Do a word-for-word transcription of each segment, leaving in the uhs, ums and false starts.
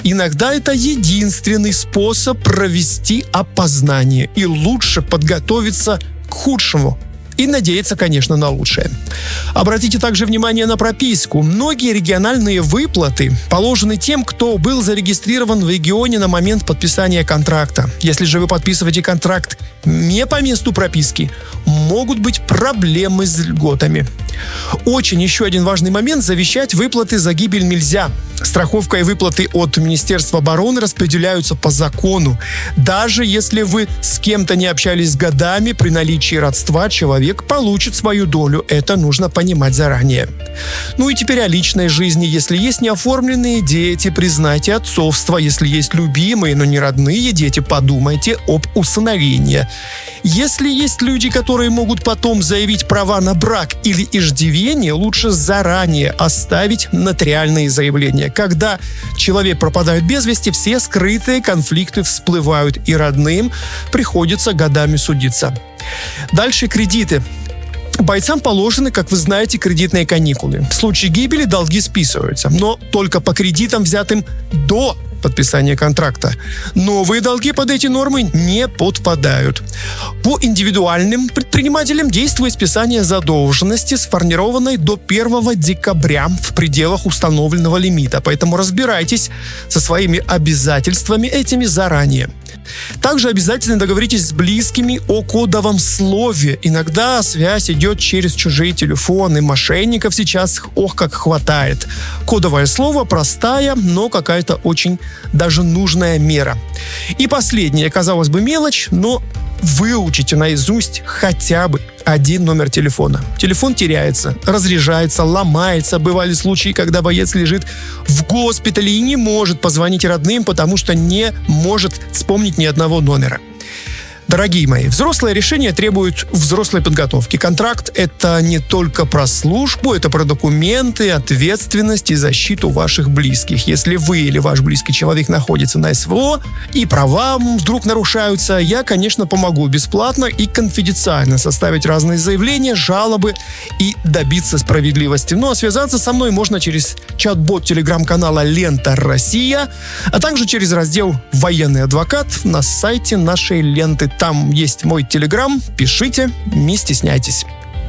Иногда это единственный способ провести опознание и лучше подготовиться к худшему. И надеяться, конечно, на лучшее. Обратите также внимание на прописку. Многие региональные выплаты положены тем, кто был зарегистрирован в регионе на момент подписания контракта. Если же вы подписываете контракт не по месту прописки, могут быть проблемы с льготами. Очень еще один важный момент – завещать выплаты за гибель нельзя. Страховка и выплаты от Министерства обороны распределяются по закону. Даже если вы с кем-то не общались годами, при наличии родства человек получит свою долю. Это нужно понимать заранее. Ну и теперь о личной жизни. Если есть неоформленные дети, признайте отцовство. Если есть любимые, но не родные дети, подумайте об усыновлении. Если есть люди, которые могут потом заявить права на брак или иждивение, лучше заранее оставить нотариальные заявления. Когда человек пропадает без вести, все скрытые конфликты всплывают, и родным приходится годами судиться. Дальше кредиты. Бойцам положены, как вы знаете, кредитные каникулы. В случае гибели долги списываются, но только по кредитам, взятым до подписания контракта. Новые долги под эти нормы не подпадают. По индивидуальным предпринимателям действует списание задолженности, сформированной до первого декабря в пределах установленного лимита. Поэтому разбирайтесь со своими обязательствами этими заранее. Также обязательно договоритесь с близкими о кодовом слове. Иногда связь идет через чужие телефоны. Мошенников сейчас ох как хватает. Кодовое слово простая, но какая-то очень даже нужная мера. И последняя, казалось бы, мелочь, но выучите наизусть хотя бы один номер телефона. Телефон теряется, разряжается, ломается. Бывали случаи, когда боец лежит в госпитале и не может позвонить родным, потому что не может вспомнить ни одного номера. Дорогие мои, взрослое решение требует взрослой подготовки. Контракт – это не только про службу, это про документы, ответственность и защиту ваших близких. Если вы или ваш близкий человек находится на СВО и права вдруг нарушаются, я, конечно, помогу бесплатно и конфиденциально составить разные заявления, жалобы и добиться справедливости. Ну а связаться со мной можно через чат-бот телеграм-канала «Лента Россия», а также через раздел «Военный адвокат» на сайте нашей ленты. Там есть мой телеграм, пишите, не стесняйтесь.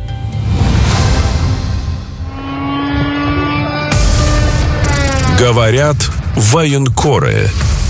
Говорят военкоры.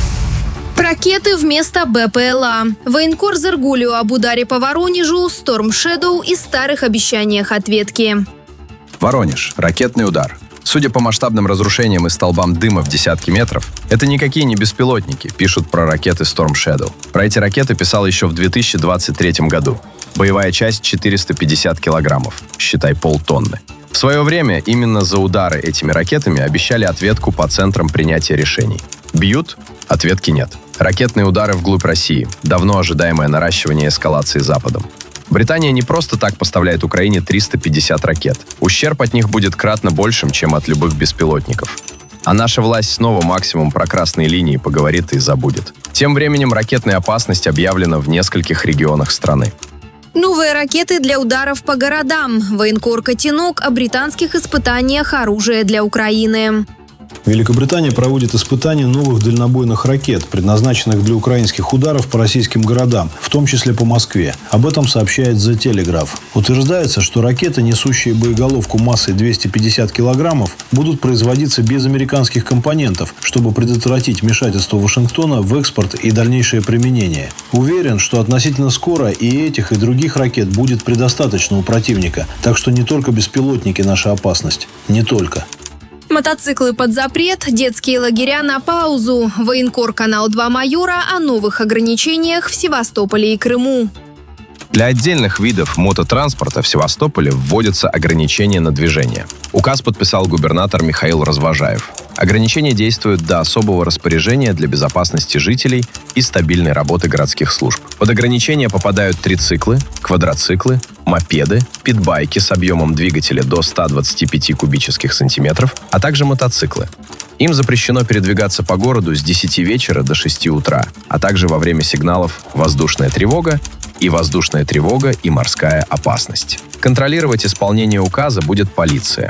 Ракеты вместо БПЛА. Военкор Зергулио об ударе по Воронежу, Storm Shadow и старых обещаниях ответки. Воронеж. Ракетный удар. Судя по масштабным разрушениям и столбам дыма в десятки метров, это никакие не беспилотники, пишут про ракеты Storm Shadow. Про эти ракеты писал еще в две тысячи двадцать третьем году. Боевая часть четыреста пятьдесят килограммов, считай полтонны. В свое время именно за удары этими ракетами обещали ответку по центрам принятия решений. Бьют? Ответки нет. Ракетные удары вглубь России. Давно ожидаемое наращивание эскалации Западом. Британия не просто так поставляет Украине триста пятьдесят ракет. Ущерб от них будет кратно большим, чем от любых беспилотников. А наша власть снова максимум про красные линии поговорит и забудет. Тем временем ракетная опасность объявлена в нескольких регионах страны. Новые ракеты для ударов по городам. Военкор Котенок о британских испытаниях оружия для Украины. Великобритания проводит испытания новых дальнобойных ракет, предназначенных для украинских ударов по российским городам, в том числе по Москве. Об этом сообщает The Telegraph. Утверждается, что ракеты, несущие боеголовку массой двести пятьдесят килограммов, будут производиться без американских компонентов, чтобы предотвратить вмешательство Вашингтона в экспорт и дальнейшее применение. Уверен, что относительно скоро и этих, и других ракет будет предостаточно у противника. Так что не только беспилотники наша опасность. Не только. Мотоциклы под запрет, детские лагеря на паузу. Военкор Канал два Майора о новых ограничениях в Севастополе и Крыму. Для отдельных видов мототранспорта в Севастополе вводятся ограничения на движение. Указ подписал губернатор Михаил Развожаев. Ограничения действуют до особого распоряжения для безопасности жителей и стабильной работы городских служб. Под ограничения попадают трициклы, квадроциклы, мопеды, питбайки с объемом двигателя до ста двадцати пяти кубических сантиметров, а также мотоциклы. Им запрещено передвигаться по городу с десяти вечера до шести утра, а также во время сигналов «воздушная тревога» и «воздушная тревога и морская опасность». Контролировать исполнение указа будет полиция.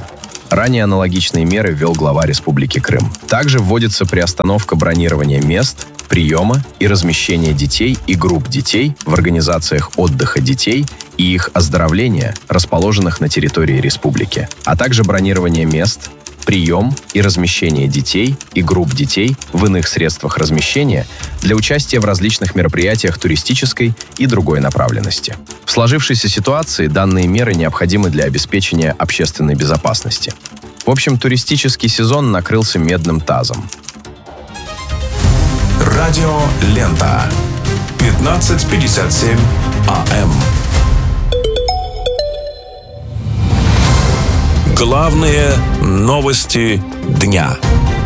Ранее аналогичные меры ввел глава Республики Крым. Также вводится приостановка бронирования мест, приема и размещения детей и групп детей в организациях отдыха детей и их оздоровления, расположенных на территории республики, а также бронирование мест, прием и размещение детей и групп детей в иных средствах размещения для участия в различных мероприятиях туристической и другой направленности. В сложившейся ситуации данные меры необходимы для обеспечения общественной безопасности. В общем, туристический сезон накрылся медным тазом. Радио Лента. пятнадцать пятьдесят семь АМ. Главные новости дня.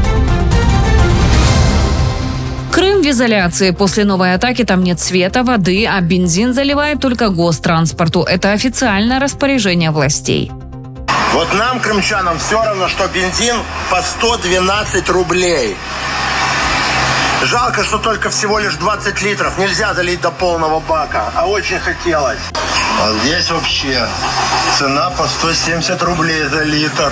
Крым в изоляции. После новой атаки там нет света, воды, а бензин заливает только гостранспорту. Это официальное распоряжение властей. Вот нам, крымчанам, все равно, что бензин по сто двенадцать рублей. Жалко, что только всего лишь двадцать литров. Нельзя залить до полного бака, а очень хотелось. А здесь вообще цена по сто семьдесят рублей за литр.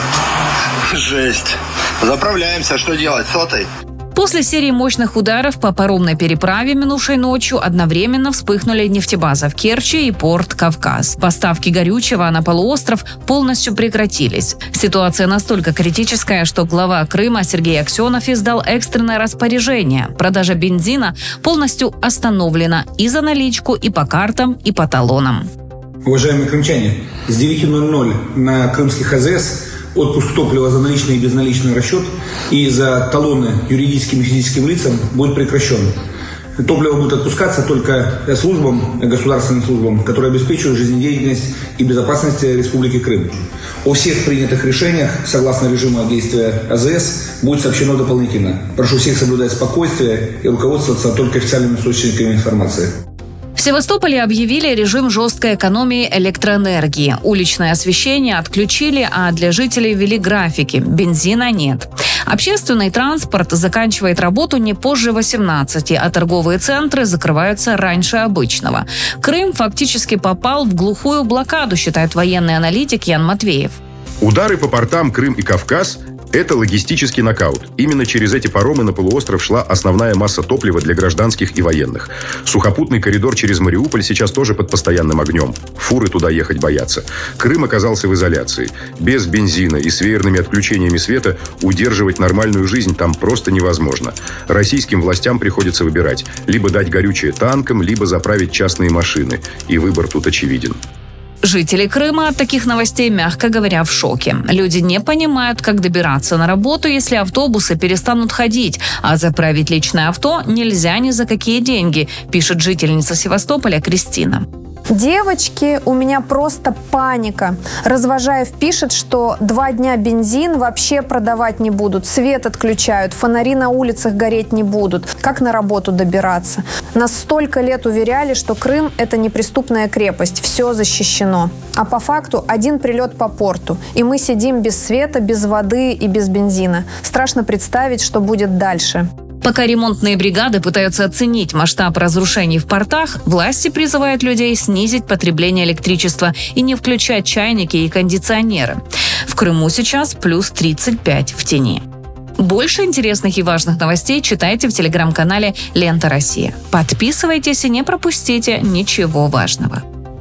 Жесть. Заправляемся, что делать, сотой? После серии мощных ударов по паромной переправе минувшей ночью одновременно вспыхнули нефтебаза в Керчи и порт Кавказ. Поставки горючего на полуостров полностью прекратились. Ситуация настолько критическая, что глава Крыма Сергей Аксенов издал экстренное распоряжение. Продажа бензина полностью остановлена и за наличку, и по картам, и по талонам. Уважаемые крымчане, с девяти ноль-ноль на крымских АЗС отпуск топлива за наличный и безналичный расчет и за талоны юридическим и физическим лицам будет прекращен. Топливо будет отпускаться только службам, государственным службам, которые обеспечивают жизнедеятельность и безопасность Республики Крым. О всех принятых решениях, согласно режиму действия АЗС, будет сообщено дополнительно. Прошу всех соблюдать спокойствие и руководствоваться только официальными источниками информации. В Севастополе объявили режим жесткой экономии электроэнергии. Уличное освещение отключили, а для жителей ввели графики. Бензина нет. Общественный транспорт заканчивает работу не позже восемнадцати, а торговые центры закрываются раньше обычного. Крым фактически попал в глухую блокаду, считает военный аналитик Ян Матвеев. Удары по портам Крым и Кавказ – это логистический нокаут. Именно через эти паромы на полуостров шла основная масса топлива для гражданских и военных. Сухопутный коридор через Мариуполь сейчас тоже под постоянным огнем. Фуры туда ехать боятся. Крым оказался в изоляции. Без бензина и с веерными отключениями света удерживать нормальную жизнь там просто невозможно. Российским властям приходится выбирать: либо дать горючее танкам, либо заправить частные машины. И выбор тут очевиден. Жители Крыма от таких новостей, мягко говоря, в шоке. Люди не понимают, как добираться на работу, если автобусы перестанут ходить, а заправить личное авто нельзя ни за какие деньги, пишет жительница Севастополя Кристина. Девочки, у меня просто паника. Развожаев пишет, что два дня бензин вообще продавать не будут, свет отключают, фонари на улицах гореть не будут. Как на работу добираться? Нас столько лет уверяли, что Крым – это неприступная крепость, все защищено. А по факту один прилет по порту, и мы сидим без света, без воды и без бензина. Страшно представить, что будет дальше. Пока ремонтные бригады пытаются оценить масштаб разрушений в портах, власти призывают людей снизить потребление электричества и не включать чайники и кондиционеры. В Крыму сейчас плюс тридцать пять в тени. Больше интересных и важных новостей читайте в телеграм-канале «Лента Россия». Подписывайтесь и не пропустите ничего важного.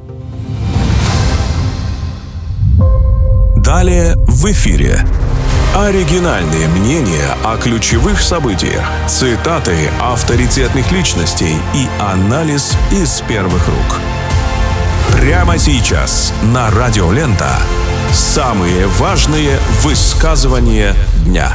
Далее в эфире. Оригинальные мнения о ключевых событиях, цитаты авторитетных личностей и анализ из первых рук. Прямо сейчас на Радио Лента самые важные высказывания дня.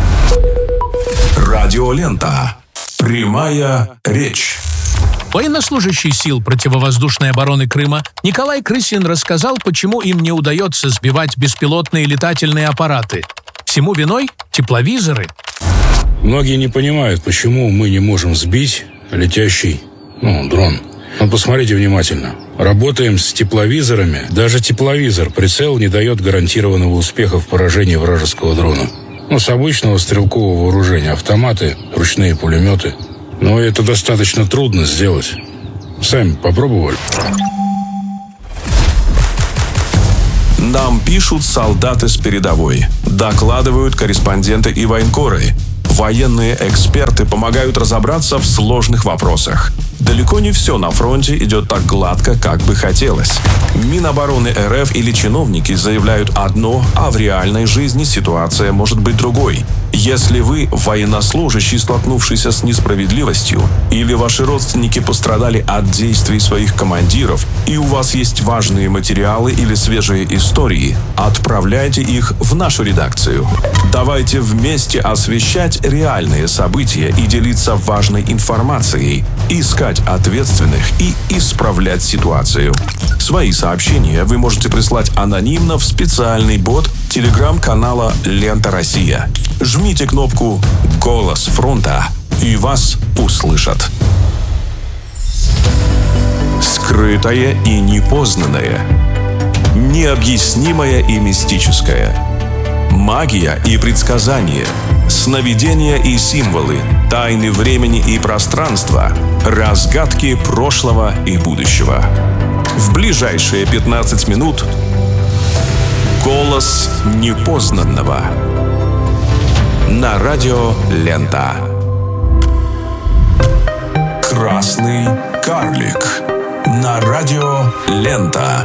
Радио Лента. Прямая речь. Военнослужащий сил противовоздушной обороны Крыма Николай Крысин рассказал, почему им не удается сбивать беспилотные летательные аппараты. Всему виной тепловизоры. Многие не понимают, почему мы не можем сбить летящий, ну, дрон. Но посмотрите внимательно. Работаем с тепловизорами. Даже тепловизор, прицел не дает гарантированного успеха в поражении вражеского дрона. Ну, с обычного стрелкового вооружения. Автоматы, ручные пулеметы. Но это достаточно трудно сделать. Сами попробовали? Нам пишут солдаты с передовой, докладывают корреспонденты и военкоры. Военные эксперты помогают разобраться в сложных вопросах. Далеко не все на фронте идет так гладко, как бы хотелось. Минобороны РФ или чиновники заявляют одно, а в реальной жизни ситуация может быть другой. Если вы военнослужащий, столкнувшийся с несправедливостью, или ваши родственники пострадали от действий своих командиров, и у вас есть важные материалы или свежие истории, отправляйте их в нашу редакцию. Давайте вместе освещать реальные события и делиться важной информацией, искать ответственных и исправлять ситуацию. Свои сообщения вы можете прислать анонимно в специальный бот телеграм-канала «Лента Россия». Жмите кнопку «Голос фронта» и вас услышат. Скрытое и непознанное. Необъяснимое и мистическое. Магия и предсказания. Сновидения и символы. Тайны времени и пространства. Разгадки прошлого и будущего. В ближайшие пятнадцать минут «Голос непознанного» на радио «Лента». Красный карлик на радио «Лента».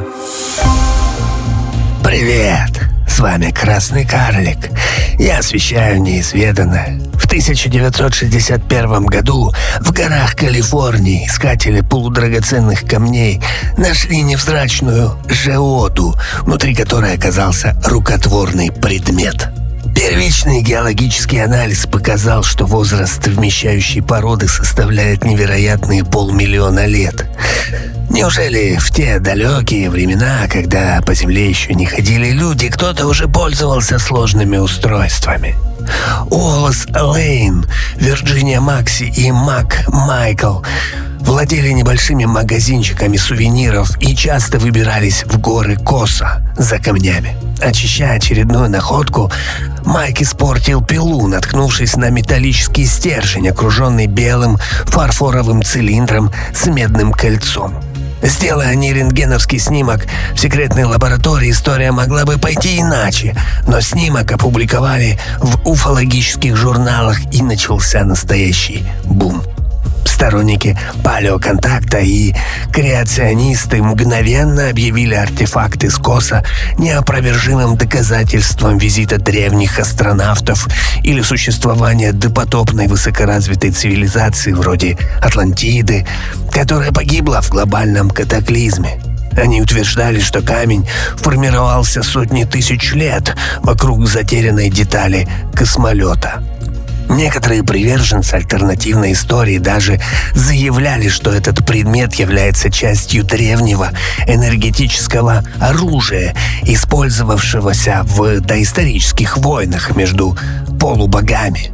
Привет! С вами Красный карлик. Я освещаю неизведанное. В тысяча девятьсот шестьдесят первом году в горах Калифорнии искатели полудрагоценных камней нашли невзрачную жеоду, внутри которой оказался рукотворный предмет. Первичный геологический анализ показал, что возраст вмещающей породы составляет невероятные полмиллиона лет. Неужели в те далекие времена, когда по земле еще не ходили люди, кто-то уже пользовался сложными устройствами? Уоллес Лейн, Вирджиния Макси и Мак Майкл владели небольшими магазинчиками сувениров и часто выбирались в горы Коса за камнями. Очищая очередную находку, Майк испортил пилу, наткнувшись на металлический стержень, окруженный белым фарфоровым цилиндром с медным кольцом. Сделая они рентгеновский снимок в секретной лаборатории, история могла бы пойти иначе, но снимок опубликовали в уфологических журналах, и начался настоящий бум. Сторонники палеоконтакта и креационисты мгновенно объявили артефакт из Коса неопровержимым доказательством визита древних астронавтов или существования допотопной высокоразвитой цивилизации вроде Атлантиды, которая погибла в глобальном катаклизме. Они утверждали, что камень формировался сотни тысяч лет вокруг затерянной детали космолета. Некоторые приверженцы альтернативной истории даже заявляли, что этот предмет является частью древнего энергетического оружия, использовавшегося в доисторических войнах между полубогами.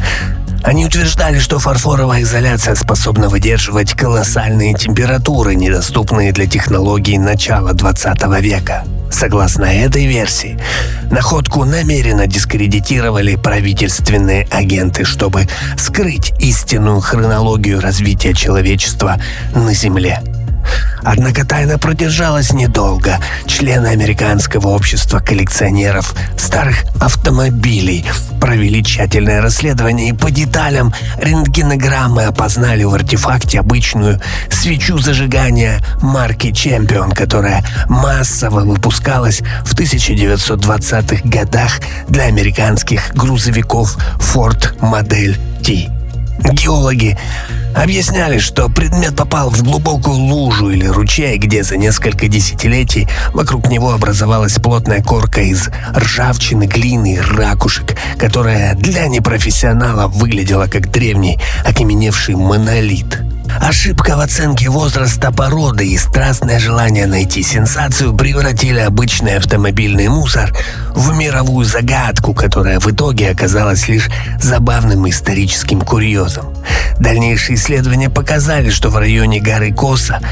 Они утверждали, что фарфоровая изоляция способна выдерживать колоссальные температуры, недоступные для технологий начала двадцатого века. Согласно этой версии, находку намеренно дискредитировали правительственные агенты, чтобы скрыть истинную хронологию развития человечества на Земле. Однако тайна продержалась недолго. Члены американского общества коллекционеров старых автомобилей провели тщательное расследование и по деталям рентгенограммы опознали в артефакте обычную свечу зажигания марки Champion, которая массово выпускалась в тысяча девятьсот двадцатых годах для американских грузовиков Ford Model T. Геологи объясняли, что предмет попал в глубокую лужу или ручей, где за несколько десятилетий вокруг него образовалась плотная корка из ржавчины, глины и ракушек, которая для непрофессионала выглядела как древний окаменевший монолит. Ошибка в оценке возраста породы и страстное желание найти сенсацию превратили обычный автомобильный мусор в мировую загадку, которая в итоге оказалась лишь забавным историческим курьезом. Дальнейшие исследования показали, что в районе горы Коса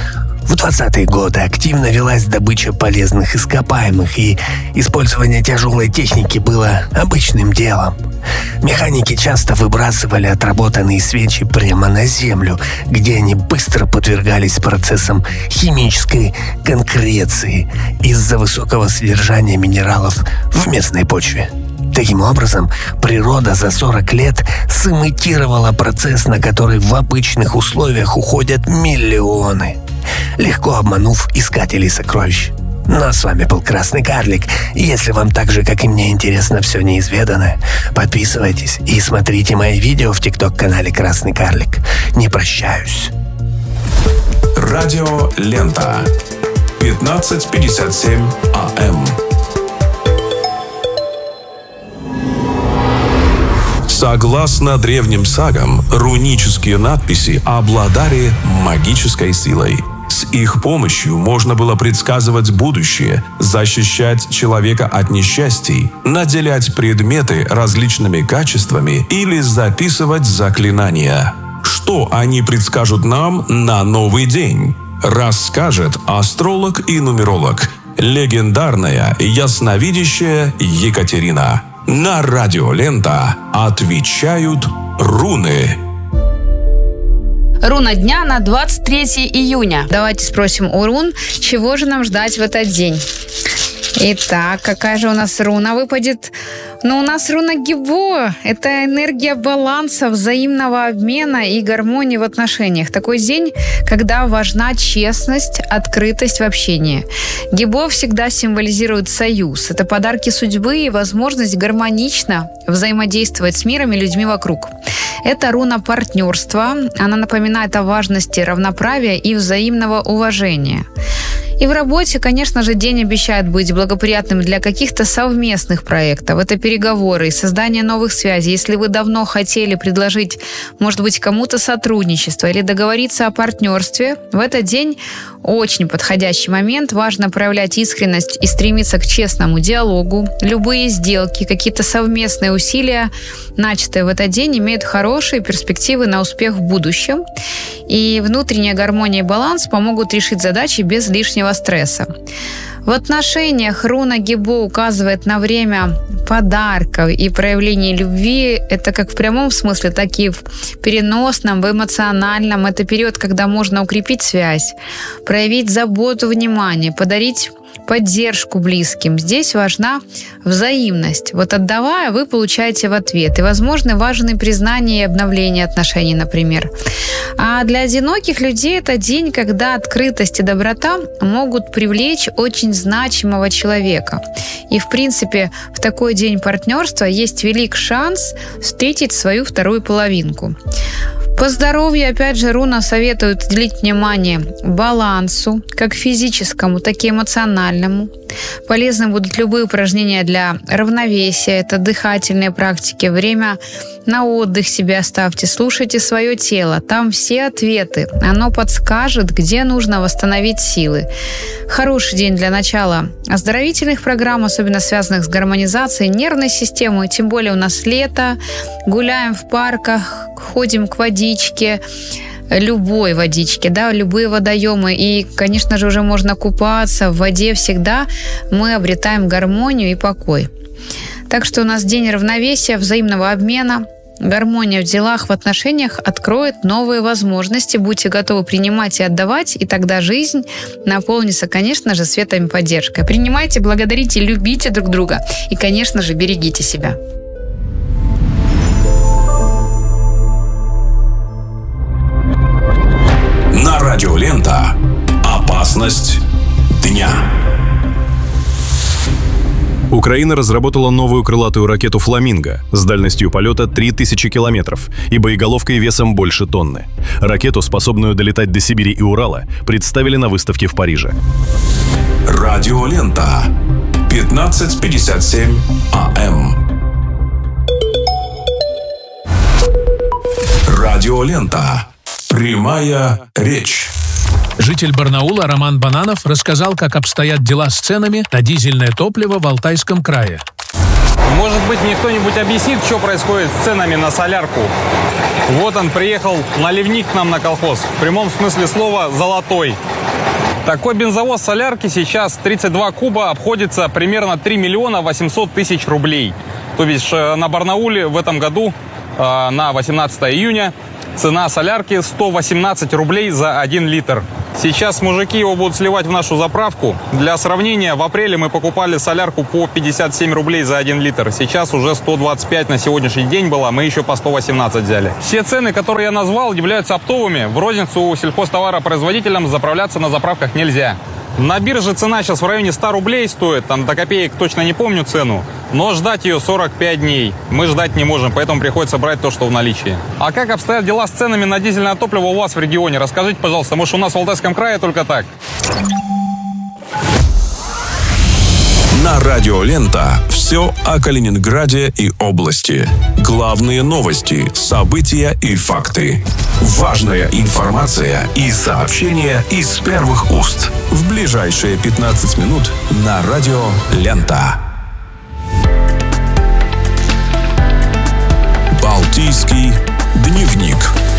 В двадцатые годы активно велась добыча полезных ископаемых, и использование тяжелой техники было обычным делом. Механики часто выбрасывали отработанные свечи прямо на землю, где они быстро подвергались процессам химической конкреции из-за высокого содержания минералов в местной почве. Таким образом, природа за сорок лет сымитировала процесс, на который в обычных условиях уходят миллионы, легко обманув искателей сокровищ. Но с вами был Красный Карлик. Если вам так же, как и мне, интересно все неизведанное, подписывайтесь и смотрите мои видео в тикток-канале Красный Карлик. Не прощаюсь. Радио Лента. пятнадцать пятьдесят семь АМ. Согласно древним сагам, рунические надписи обладали магической силой. С их помощью можно было предсказывать будущее, защищать человека от несчастий, наделять предметы различными качествами или записывать заклинания. Что они предскажут нам на новый день? Расскажет астролог и нумеролог, легендарная ясновидящая Екатерина. На Радио Лента отвечают руны. Руна дня на двадцать третье июня. Давайте спросим у рун, чего же нам ждать в этот день. Итак, какая же у нас руна выпадет? Ну, у нас руна Гибо. Это энергия баланса, взаимного обмена и гармонии в отношениях. Такой день, когда важна честность, открытость в общении. Гибо всегда символизирует союз. Это подарки судьбы и возможность гармонично взаимодействовать с миром и людьми вокруг. Это руна партнерства. Она напоминает о важности равноправия и взаимного уважения. И в работе, конечно же, день обещает быть благоприятным для каких-то совместных проектов. Это переговоры и создание новых связей. Если вы давно хотели предложить, может быть, кому-то сотрудничество или договориться о партнерстве, в этот день очень подходящий момент. Важно проявлять искренность и стремиться к честному диалогу. Любые сделки, какие-то совместные усилия, начатые в этот день, имеют хорошие перспективы на успех в будущем. И внутренняя гармония и баланс помогут решить задачи без лишнего стресса. В отношениях руна Гибо указывает на время подарков и проявления любви. Это как в прямом смысле, так и в переносном, в эмоциональном. Это период, когда можно укрепить связь, проявить заботу, внимание, подарить поддержку близким. Здесь важна взаимность. Вот отдавая, вы получаете в ответ. И, возможно, важны признание и обновление отношений, например. А для одиноких людей это день, когда открытость и доброта могут привлечь очень значимого человека. И, в принципе, в такой день партнерства есть велик шанс встретить свою вторую половинку. По здоровью, опять же, руна советует уделить внимание балансу, как физическому, так и эмоциональному. Полезны будут любые упражнения для равновесия, это дыхательные практики, время на отдых себе оставьте, слушайте свое тело, там все ответы, оно подскажет, где нужно восстановить силы. Хороший день для начала оздоровительных программ, особенно связанных с гармонизацией нервной системы, тем более у нас лето, гуляем в парках, ходим к водичке, любой водичке, да, любые водоемы. И, конечно же, уже можно купаться в воде. Всегда мы обретаем гармонию и покой. Так что у нас день равновесия, взаимного обмена. Гармония в делах, в отношениях откроет новые возможности. Будьте готовы принимать и отдавать, и тогда жизнь наполнится, конечно же, светом и поддержкой. Принимайте, благодарите, любите друг друга. И, конечно же, берегите себя. На Радио Лента. Опасность дня. Украина разработала новую крылатую ракету «Фламинго» с дальностью полета три тысячи километров и боеголовкой весом больше тонны. Ракету, способную долетать до Сибири и Урала, представили на выставке в Париже. Радио Лента. пятнадцать пятьдесят семь АМ. Радио Лента. Прямая речь. Житель Барнаула Роман Бананов рассказал, как обстоят дела с ценами на дизельное топливо в Алтайском крае. Может быть, мне кто-нибудь объяснит, что происходит с ценами на солярку? Вот он, приехал наливник к нам на колхоз. В прямом смысле слова «золотой». Такой бензовоз солярки сейчас тридцать два куба обходится примерно три миллиона восемьсот тысяч рублей. То есть на Барнауле в этом году на восемнадцатое июня цена солярки сто восемнадцать рублей за один литр. Сейчас мужики его будут сливать в нашу заправку. Для сравнения, в апреле мы покупали солярку по пятьдесят семь рублей за один литр. Сейчас уже сто двадцать пять на сегодняшний день было, мы еще по сто восемнадцать взяли. Все цены, которые я назвал, являются оптовыми. В розницу сельхозтоваропроизводителям заправляться на заправках нельзя. На бирже цена сейчас в районе ста рублей стоит, там до копеек точно не помню цену, но ждать ее сорок пять дней мы ждать не можем, поэтому приходится брать то, что в наличии. А как обстоят дела с ценами на дизельное топливо у вас в регионе? Расскажите, пожалуйста, может, у нас в Алтайском крае только так? На радио «Лента» все о Калининграде и области. Главные новости, события и факты. Важная информация и сообщения из первых уст. В ближайшие пятнадцать минут на радио «Лента». Балтийский дневник.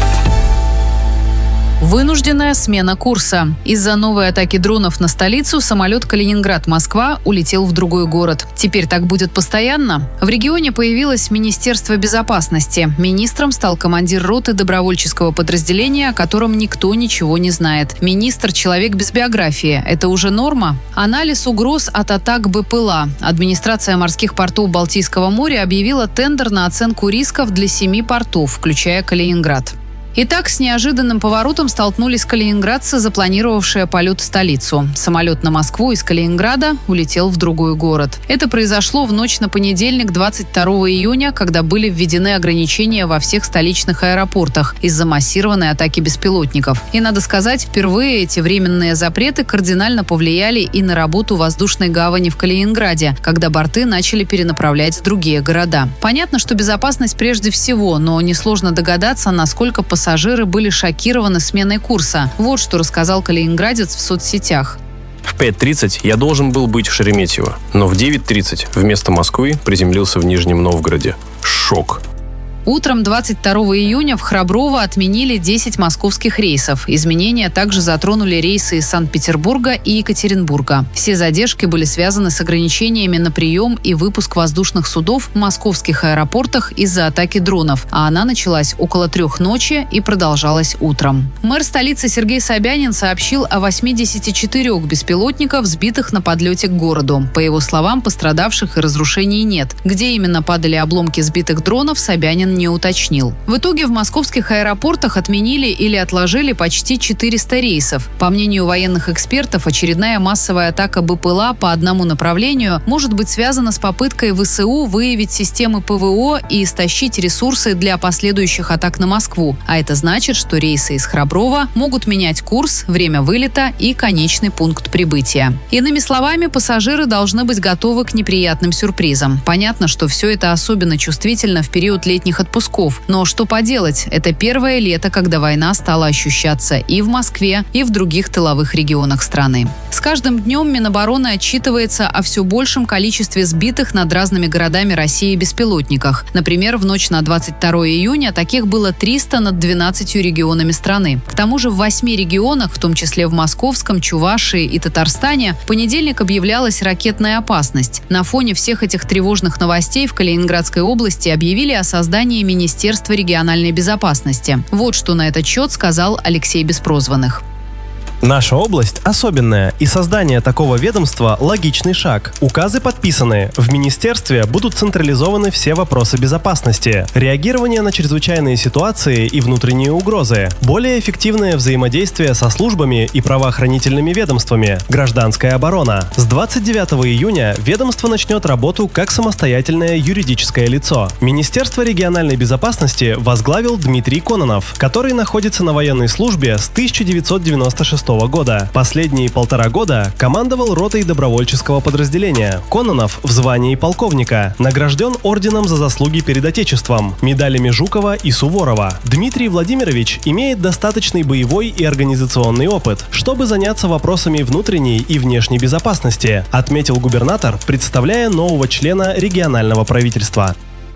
Вынужденная смена курса. Из-за новой атаки дронов на столицу самолет Калининград-Москва улетел в другой город. Теперь так будет постоянно? В регионе появилось Министерство безопасности. Министром стал командир роты добровольческого подразделения, о котором никто ничего не знает. Министр – человек без биографии. Это уже норма? Анализ угроз от атак БПЛА. Администрация морских портов Балтийского моря объявила тендер на оценку рисков для семи портов, включая Калининград. Итак, с неожиданным поворотом столкнулись калининградцы, запланировавшие полет в столицу. Самолет на Москву из Калининграда улетел в другой город. Это произошло в ночь на понедельник, двадцать второго июня, когда были введены ограничения во всех столичных аэропортах из-за массированной атаки беспилотников. И, надо сказать, впервые эти временные запреты кардинально повлияли и на работу воздушной гавани в Калининграде, когда борты начали перенаправлять в другие города. Понятно, что безопасность прежде всего, но несложно догадаться, насколько пассажиры Пассажиры были шокированы сменой курса. Вот что рассказал калининградец в соцсетях. В пять тридцать я должен был быть в Шереметьево, но в девять тридцать вместо Москвы приземлился в Нижнем Новгороде. Шок. Утром двадцать второго июня в Храброво отменили десять московских рейсов. Изменения также затронули рейсы из Санкт-Петербурга и Екатеринбурга. Все задержки были связаны с ограничениями на прием и выпуск воздушных судов в московских аэропортах из-за атаки дронов, а она началась около трех ночи и продолжалась утром. Мэр столицы Сергей Собянин сообщил о восьмидесяти четырёх беспилотниках, сбитых на подлете к городу. По его словам, пострадавших и разрушений нет. Где именно падали обломки сбитых дронов, Собянин не уточнил. В итоге в московских аэропортах отменили или отложили почти четыреста рейсов. По мнению военных экспертов, очередная массовая атака БПЛА по одному направлению может быть связана с попыткой ВСУ выявить системы ПВО и истощить ресурсы для последующих атак на Москву. А это значит, что рейсы из Храброва могут менять курс, время вылета и конечный пункт прибытия. Иными словами, пассажиры должны быть готовы к неприятным сюрпризам. Понятно, что все это особенно чувствительно в период летних отпусков. Но что поделать, это первое лето, когда война стала ощущаться и в Москве, и в других тыловых регионах страны. С каждым днем Минобороны отчитывается о все большем количестве сбитых над разными городами России беспилотниках. Например, в ночь на двадцать второго июня таких было триста над двенадцатью регионами страны. К тому же в восьми регионах, в том числе в Московском, Чувашии и Татарстане, в понедельник объявлялась ракетная опасность. На фоне всех этих тревожных новостей в Калининградской области объявили о создании Министерства региональной безопасности. Вот что на этот счет сказал Алексей Беспрозванных. Наша область особенная, и создание такого ведомства – логичный шаг. Указы подписаны. В министерстве будут централизованы все вопросы безопасности, реагирование на чрезвычайные ситуации и внутренние угрозы, более эффективное взаимодействие со службами и правоохранительными ведомствами, гражданская оборона. С двадцать девятого июня ведомство начнет работу как самостоятельное юридическое лицо. Министерство региональной безопасности возглавил Дмитрий Кононов, который находится на военной службе с тысяча девятьсот девяносто шестого года. Последние полтора года командовал ротой добровольческого подразделения. Кононов в звании полковника. Награжден орденом за заслуги перед Отечеством, медалями Жукова и Суворова. Дмитрий Владимирович имеет достаточный боевой и организационный опыт, чтобы заняться вопросами внутренней и внешней безопасности, отметил губернатор, представляя нового члена регионального правительства.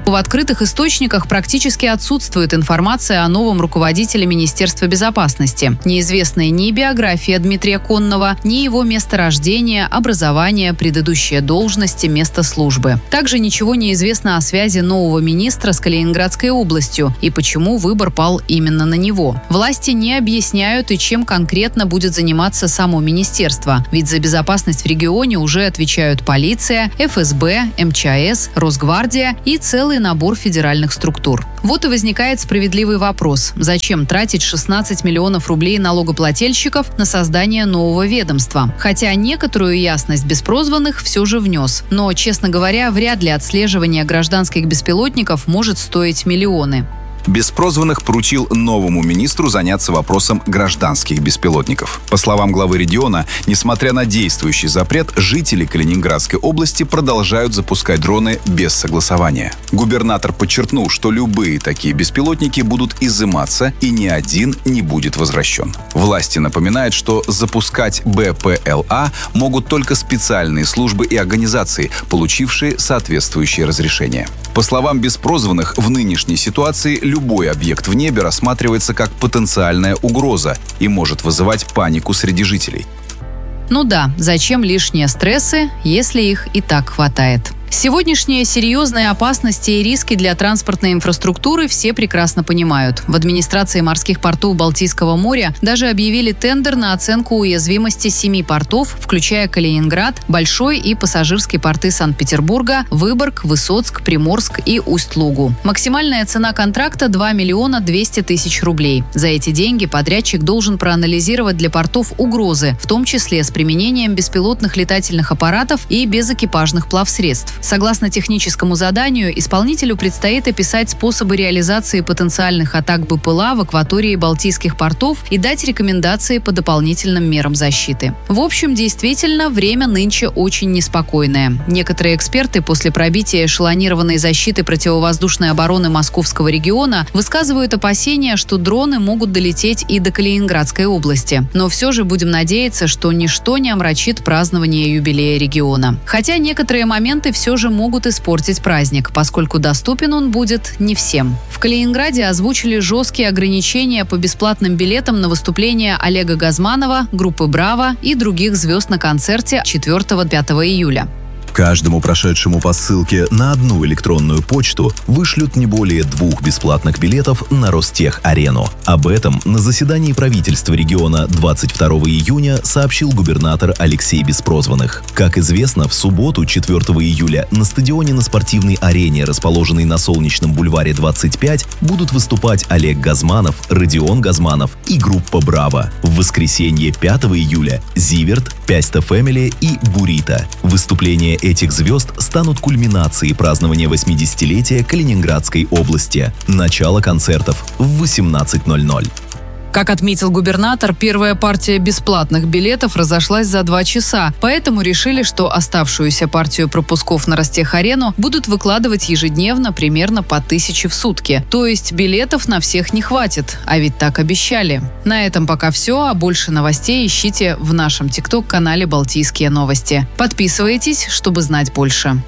В открытых источниках практически отсутствует информация о новом руководителе Министерства безопасности. Неизвестны ни биография Дмитрия Конного, ни его место рождения, образование, предыдущие должности, место службы. Также ничего не известно о связи нового министра с Калининградской областью и почему выбор пал именно на него. Власти не объясняют и чем конкретно будет заниматься само министерство, ведь за безопасность в регионе уже отвечают полиция, эф эс бэ, эм че а эс, Росгвардия и целый набор федеральных структур. Вот и возникает справедливый вопрос: зачем тратить шестнадцать миллионов рублей налогоплательщиков на создание нового ведомства? Хотя некоторую ясность Беспрозванных все же внес. Но, честно говоря, вряд ли отслеживание гражданских беспилотников может стоить миллионы. Беспрозванных поручил новому министру заняться вопросом гражданских беспилотников. По словам главы региона, несмотря на действующий запрет, жители Калининградской области продолжают запускать дроны без согласования. Губернатор подчеркнул, что любые такие беспилотники будут изыматься и ни один не будет возвращен. Власти напоминают, что запускать бэ пэ эл а могут только специальные службы и организации, получившие соответствующие разрешения. По словам Беспрозванных, в нынешней ситуации любой объект в небе рассматривается как потенциальная угроза и может вызывать панику среди жителей. Ну да, зачем лишние стрессы, если их и так хватает? Сегодняшние серьезные опасности и риски для транспортной инфраструктуры все прекрасно понимают. В администрации морских портов Балтийского моря даже объявили тендер на оценку уязвимости семи портов, включая Калининград, Большой и пассажирский порты Санкт-Петербурга, Выборг, Высоцк, Приморск и Усть-Лугу. Максимальная цена контракта – два миллиона двести тысяч рублей. За эти деньги подрядчик должен проанализировать для портов угрозы, в том числе с применением беспилотных летательных аппаратов и безэкипажных плавсредств. Согласно техническому заданию, исполнителю предстоит описать способы реализации потенциальных атак бэ пэ эл а в акватории балтийских портов и дать рекомендации по дополнительным мерам защиты. В общем, действительно, время нынче очень неспокойное. Некоторые эксперты после пробития эшелонированной защиты противовоздушной обороны Московского региона высказывают опасения, что дроны могут долететь и до Калининградской области. Но все же будем надеяться, что ничто не омрачит празднование юбилея региона. Хотя некоторые моменты все же могут испортить праздник, поскольку доступен он будет не всем. В Калининграде озвучили жесткие ограничения по бесплатным билетам на выступление Олега Газманова, группы «Браво» и других звезд на концерте четвёртого-пятого июля. Каждому прошедшему по ссылке на одну электронную почту вышлют не более двух бесплатных билетов на Ростех-арену. Об этом на заседании правительства региона двадцать второго июня сообщил губернатор Алексей Беспрозванных. Как известно, в субботу, четвёртого июля, на стадионе на спортивной арене, расположенной на Солнечном бульваре двадцать пять, будут выступать Олег Газманов, Родион Газманов и группа «Браво». В воскресенье, пятого июля, Зиверт, Пяста Фэмили и Бурита. Выступление этих звезд станут кульминацией празднования восьмидесятилетия Калининградской области. Начало концертов в восемнадцать ноль ноль. Как отметил губернатор, первая партия бесплатных билетов разошлась за два часа, поэтому решили, что оставшуюся партию пропусков на Ростех-арену будут выкладывать ежедневно примерно по тысяче в сутки. То есть билетов на всех не хватит, а ведь так обещали. На этом пока все, а больше новостей ищите в нашем тикток-канале «Балтийские новости». Подписывайтесь, чтобы знать больше.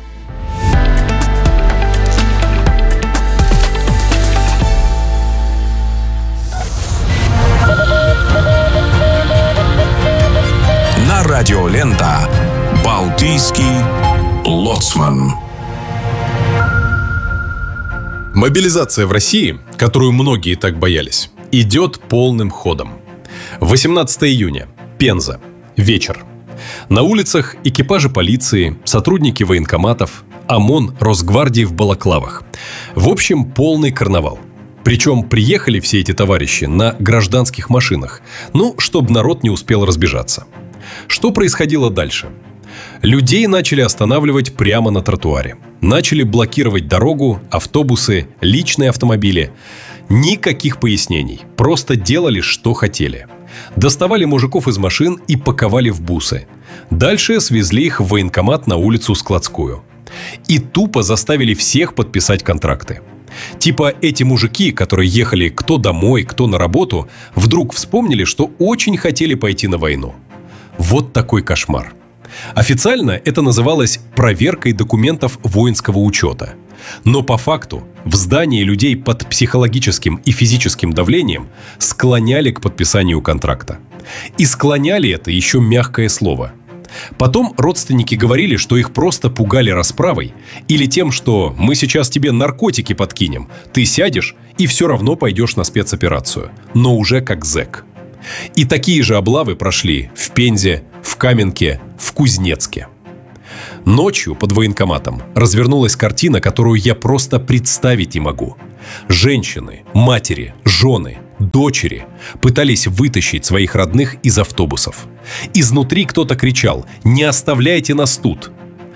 Радиолента «Балтийский лоцман». Мобилизация в России, которую многие так боялись, идет полным ходом. восемнадцатого июня. Пенза. Вечер. На улицах экипажи полиции, сотрудники военкоматов, ОМОН, Росгвардии в балаклавах. В общем, полный карнавал. Причем приехали все эти товарищи на гражданских машинах, ну, чтобы народ не успел разбежаться. Что происходило дальше? Людей начали останавливать прямо на тротуаре. Начали блокировать дорогу, автобусы, личные автомобили. Никаких пояснений. Просто делали, что хотели. Доставали мужиков из машин и паковали в бусы. Дальше свезли их в военкомат на улицу Складскую. И тупо заставили всех подписать контракты. Типа эти мужики, которые ехали кто домой, кто на работу, вдруг вспомнили, что очень хотели пойти на войну. Вот такой кошмар. Официально это называлось проверкой документов воинского учета. Но по факту в здании людей под психологическим и физическим давлением склоняли к подписанию контракта. И склоняли это еще мягкое слово. Потом родственники говорили, что их просто пугали расправой или тем, что мы сейчас тебе наркотики подкинем, ты сядешь и все равно пойдешь на спецоперацию, но уже как зэк. И такие же облавы прошли в Пензе, в Каменке, в Кузнецке. Ночью под военкоматом развернулась картина, которую я просто представить не могу. Женщины, матери, жены, дочери пытались вытащить своих родных из автобусов. Изнутри кто-то кричал: «Не оставляйте нас тут!».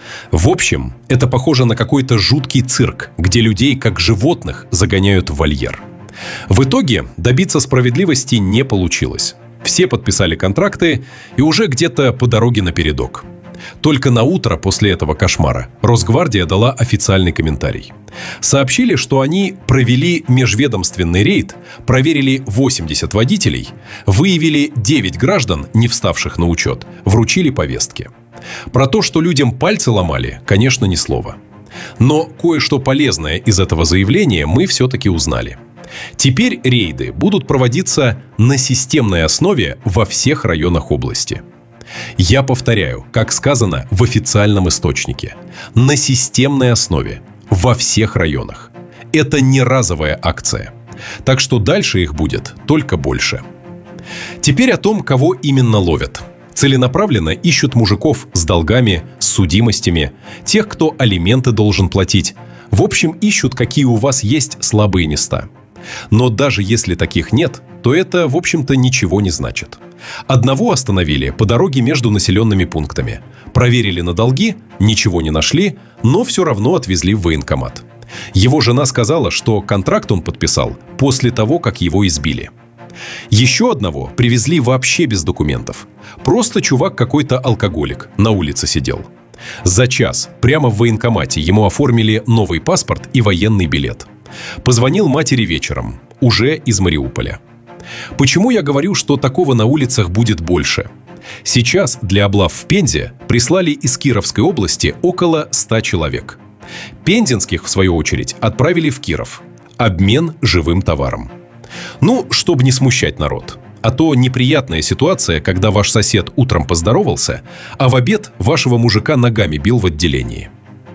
В общем, это похоже на какой-то жуткий цирк, где людей, как животных, загоняют в вольер. В итоге добиться справедливости не получилось. Все подписали контракты и уже где-то по дороге напередок. Только на утро после этого кошмара Росгвардия дала официальный комментарий. Сообщили, что они провели межведомственный рейд, проверили восемьдесят водителей, выявили девять граждан, не вставших на учет, вручили повестки. Про то, что людям пальцы ломали, конечно, ни слова. Но кое-что полезное из этого заявления мы все-таки узнали. Теперь рейды будут проводиться на системной основе во всех районах области. Я повторяю, как сказано в официальном источнике, на системной основе во всех районах. Это не разовая акция. Так что дальше их будет только больше. Теперь о том, кого именно ловят. Целенаправленно ищут мужиков с долгами, с судимостями, тех, кто алименты должен платить. В общем, ищут, какие у вас есть слабые места. Но даже если таких нет, то это, в общем-то, ничего не значит. Одного остановили по дороге между населенными пунктами. Проверили на долги, ничего не нашли, но все равно отвезли в военкомат. Его жена сказала, что контракт он подписал после того, как его избили. Еще одного привезли вообще без документов. Просто чувак какой-то алкоголик, на улице сидел. За час прямо в военкомате ему оформили новый паспорт и военный билет. Позвонил матери вечером, уже из Мариуполя. Почему я говорю, что такого на улицах будет больше? Сейчас для облав в Пензе прислали из Кировской области около ста человек. Пензенских, в свою очередь, отправили в Киров. Обмен живым товаром. Ну, чтобы не смущать народ. А то неприятная ситуация, когда ваш сосед утром поздоровался, а в обед вашего мужика ногами бил в отделении.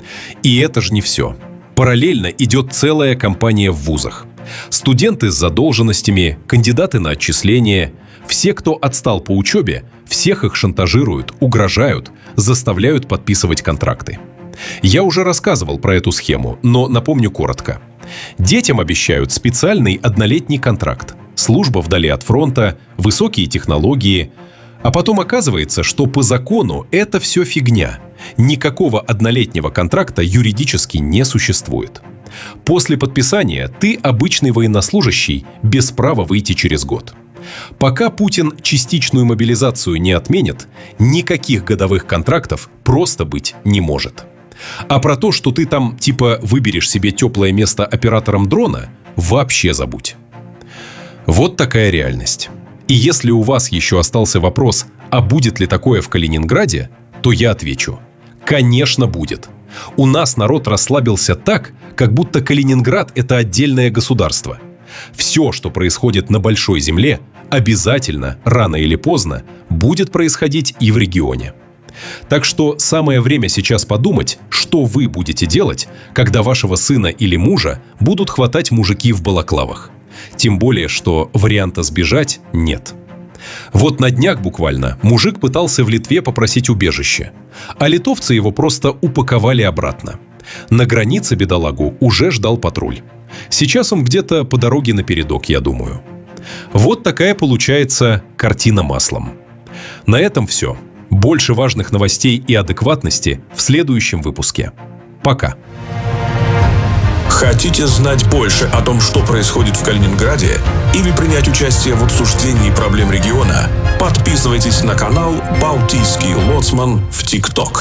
И это же не все. Параллельно идет целая кампания в вузах. Студенты с задолженностями, кандидаты на отчисление, все, кто отстал по учебе, всех их шантажируют, угрожают, заставляют подписывать контракты. Я уже рассказывал про эту схему, но напомню коротко. Детям обещают специальный однолетний контракт, служба вдали от фронта, высокие технологии. А потом оказывается, что по закону это все фигня. Никакого однолетнего контракта юридически не существует. После подписания ты обычный военнослужащий без права выйти через год. Пока Путин частичную мобилизацию не отменит, никаких годовых контрактов просто быть не может. А про то, что ты там типа выберешь себе теплое место оператором дрона, вообще забудь. Вот такая реальность. И если у вас еще остался вопрос, а будет ли такое в Калининграде, то я отвечу. Конечно, будет. У нас народ расслабился так, как будто Калининград – это отдельное государство. Все, что происходит на большой земле, обязательно, рано или поздно, будет происходить и в регионе. Так что самое время сейчас подумать, что вы будете делать, когда вашего сына или мужа будут хватать мужики в балаклавах. Тем более, что варианта сбежать нет. Вот на днях буквально мужик пытался в Литве попросить убежище, а литовцы его просто упаковали обратно. На границе бедолагу уже ждал патруль. Сейчас он где-то по дороге напередок, я думаю. Вот такая получается картина маслом. На этом все. Больше важных новостей и адекватности в следующем выпуске. Пока. Хотите знать больше о том, что происходит в Калининграде, или принять участие в обсуждении проблем региона? Подписывайтесь на канал «Балтийский лоцман» в ТикТок.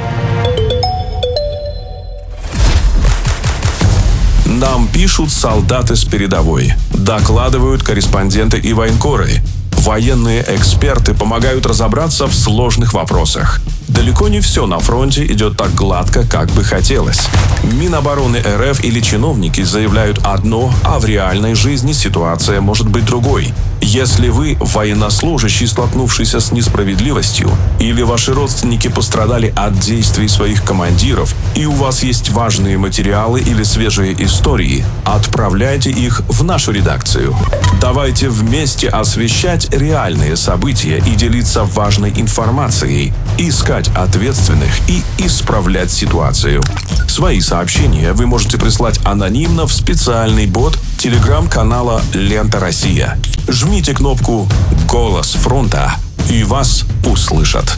Нам пишут солдаты с передовой, докладывают корреспонденты и военкоры. Военные эксперты помогают разобраться в сложных вопросах. Далеко не все на фронте идет так гладко, как бы хотелось. Минобороны РФ или чиновники заявляют одно, а в реальной жизни ситуация может быть другой. Если вы военнослужащий, столкнувшийся с несправедливостью, или ваши родственники пострадали от действий своих командиров, и у вас есть важные материалы или свежие истории, отправляйте их в нашу редакцию. Давайте вместе освещать реальные события и делиться важной информацией, искать ответственных и исправлять ситуацию. Свои сообщения вы можете прислать анонимно в специальный бот телеграм-канала «Лента Россия». Жмите кнопку «Голос фронта» и вас услышат.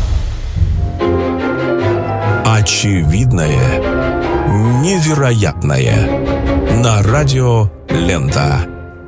Очевидное невероятное на радио «Лента».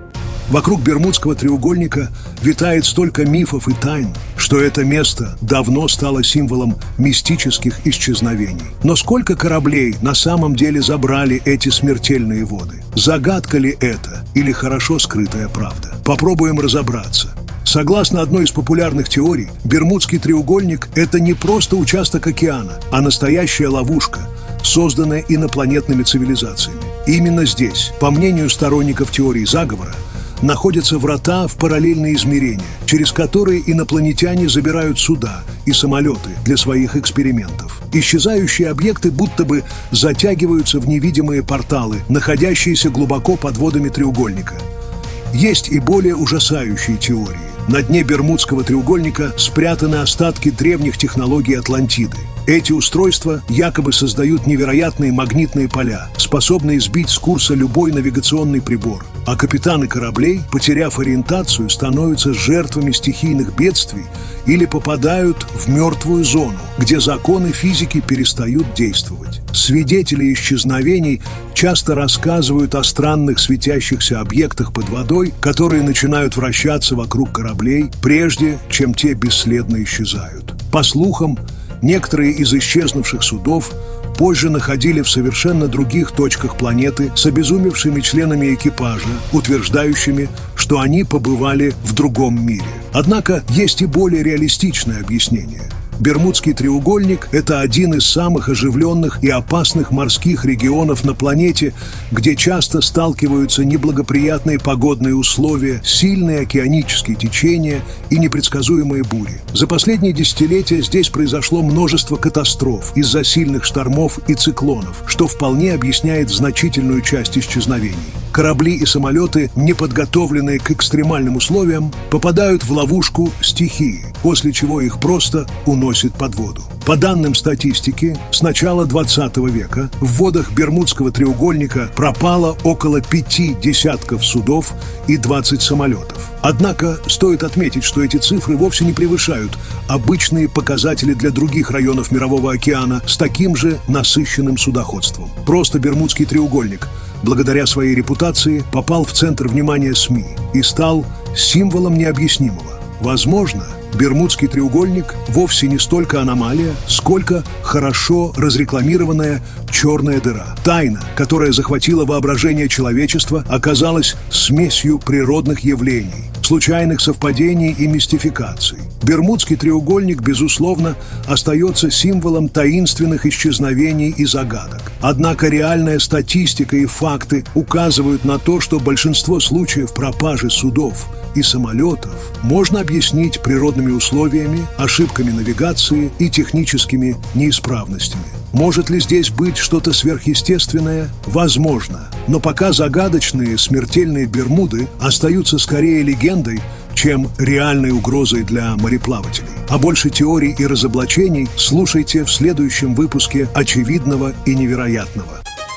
Вокруг Бермудского треугольника витает столько мифов и тайн, что это место давно стало символом мистических исчезновений. Но сколько кораблей на самом деле забрали эти смертельные воды? Загадка ли это или хорошо скрытая правда? Попробуем разобраться. Согласно одной из популярных теорий, Бермудский треугольник – это не просто участок океана, а настоящая ловушка, созданная инопланетными цивилизациями. Именно здесь, по мнению сторонников теории заговора, находятся врата в параллельные измерения, через которые инопланетяне забирают суда и самолеты для своих экспериментов. Исчезающие объекты будто бы затягиваются в невидимые порталы, находящиеся глубоко под водами треугольника. Есть и более ужасающие теории. На дне Бермудского треугольника спрятаны остатки древних технологий Атлантиды. Эти устройства якобы создают невероятные магнитные поля, способные сбить с курса любой навигационный прибор. А капитаны кораблей, потеряв ориентацию, становятся жертвами стихийных бедствий или попадают в мертвую зону, где законы физики перестают действовать. Свидетели исчезновений часто рассказывают о странных светящихся объектах под водой, которые начинают вращаться вокруг кораблей, прежде чем те бесследно исчезают. По слухам, некоторые из исчезнувших судов позже находили в совершенно других точках планеты с обезумевшими членами экипажа, утверждающими, что они побывали в другом мире. Однако есть и более реалистичное объяснение. Бермудский треугольник – это один из самых оживленных и опасных морских регионов на планете, где часто сталкиваются неблагоприятные погодные условия, сильные океанические течения и непредсказуемые бури. За последние десятилетия здесь произошло множество катастроф из-за сильных штормов и циклонов, что вполне объясняет значительную часть исчезновений. Корабли и самолеты, не подготовленные к экстремальным условиям, попадают в ловушку стихии, после чего их просто уносит под воду. По данным статистики, с начала двадцатого века в водах Бермудского треугольника пропало около пяти десятков судов и двадцати самолетов. Однако стоит отметить, что эти цифры вовсе не превышают обычные показатели для других районов Мирового океана с таким же насыщенным судоходством. Просто Бермудский треугольник, благодаря своей репутации, попал в центр внимания СМИ и стал символом необъяснимого. Возможно, Бермудский треугольник вовсе не столько аномалия, сколько хорошо разрекламированная черная дыра. Тайна, которая захватила воображение человечества, оказалась смесью природных явлений, случайных совпадений и мистификаций. Бермудский треугольник, безусловно, остается символом таинственных исчезновений и загадок. Однако реальная статистика и факты указывают на то, что большинство случаев пропажи судов и самолетов можно объяснить природными условиями, ошибками навигации и техническими неисправностями. Может ли здесь быть что-то сверхъестественное? Возможно. Но пока загадочные смертельные Бермуды остаются скорее легендой, чем реальной угрозой для мореплавателей. А больше теорий и разоблачений слушайте в следующем выпуске «Очевидного и невероятного».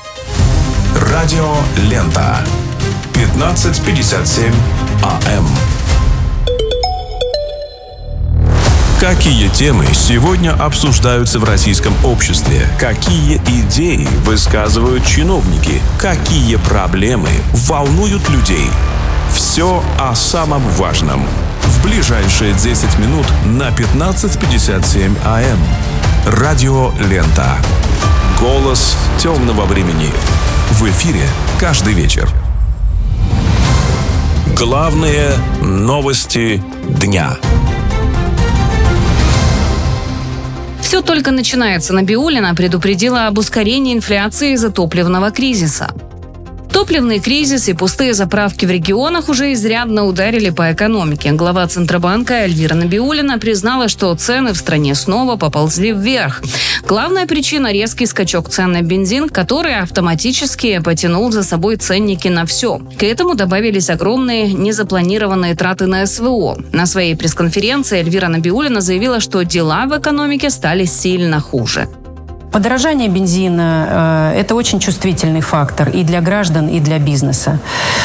Радио «Лента». пятнадцать пятьдесят семь АМ. Какие темы сегодня обсуждаются в российском обществе? Какие идеи высказывают чиновники? Какие проблемы волнуют людей? Все о самом важном. В ближайшие десять минут на пятнадцать пятьдесят семь АМ. Радио «Лента». Голос темного времени. В эфире каждый вечер. Главные новости дня. Все только начинается. Набиуллина предупредила об ускорении инфляции из-за топливного кризиса. Топливный кризис и пустые заправки в регионах уже изрядно ударили по экономике. Глава Центробанка Эльвира Набиуллина признала, что цены в стране снова поползли вверх. Главная причина – резкий скачок цен на бензин, который автоматически потянул за собой ценники на все. К этому добавились огромные незапланированные траты на эс вэ о. На своей пресс-конференции Эльвира Набиуллина заявила, что дела в экономике стали сильно хуже. Подорожание бензина – это очень чувствительный фактор и для граждан, и для бизнеса.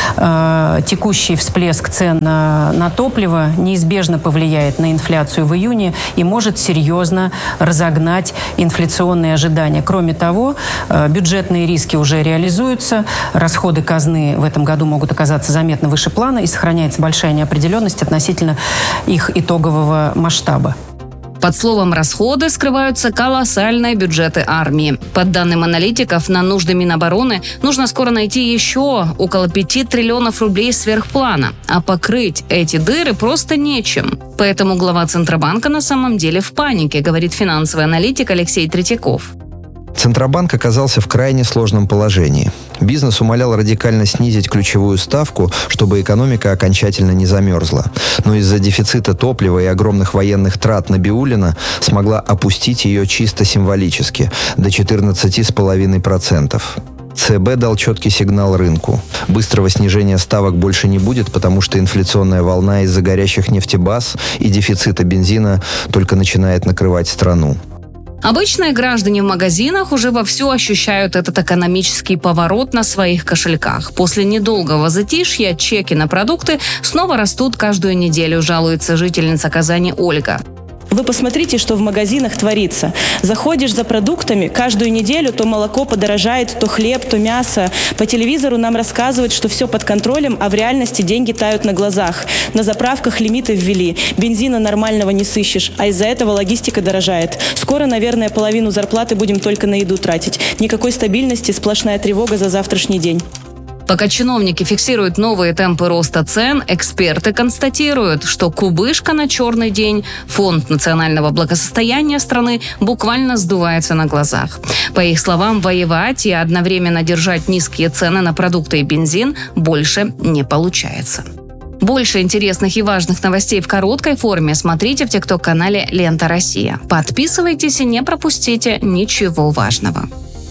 Текущий всплеск цен на, на топливо неизбежно повлияет на инфляцию в июне и может серьезно разогнать инфляционные ожидания. Кроме того, бюджетные риски уже реализуются, расходы казны в этом году могут оказаться заметно выше плана и сохраняется большая неопределенность относительно их итогового масштаба. Под словом «расходы» скрываются колоссальные бюджеты армии. По данным аналитиков, на нужды Минобороны нужно скоро найти еще около пяти триллионов рублей сверхплана, а покрыть эти дыры просто нечем. Поэтому глава Центробанка на самом деле в панике, говорит финансовый аналитик Алексей Третьяков. Центробанк оказался в крайне сложном положении. Бизнес умолял радикально снизить ключевую ставку, чтобы экономика окончательно не замерзла. Но из-за дефицита топлива и огромных военных трат Набиуллина смогла опустить ее чисто символически до четырнадцати целых пяти десятых процента. ЦБ дал четкий сигнал рынку. Быстрого снижения ставок больше не будет, потому что инфляционная волна из-за горящих нефтебаз и дефицита бензина только начинает накрывать страну. Обычные граждане в магазинах уже вовсю ощущают этот экономический поворот на своих кошельках. После недолгого затишья чеки на продукты снова растут каждую неделю, жалуется жительница Казани Ольга. Вы посмотрите, что в магазинах творится. Заходишь за продуктами, каждую неделю то молоко подорожает, то хлеб, то мясо. По телевизору нам рассказывают, что все под контролем, а в реальности деньги тают на глазах. На заправках лимиты ввели, бензина нормального не сыщешь, а из-за этого логистика дорожает. Скоро, наверное, половину зарплаты будем только на еду тратить. Никакой стабильности, сплошная тревога за завтрашний день. Пока чиновники фиксируют новые темпы роста цен, эксперты констатируют, что кубышка на черный день, фонд национального благосостояния страны, буквально сдувается на глазах. По их словам, воевать и одновременно держать низкие цены на продукты и бензин больше не получается. Больше интересных и важных новостей в короткой форме смотрите в тикток-канале «Лента Россия». Подписывайтесь и не пропустите ничего важного.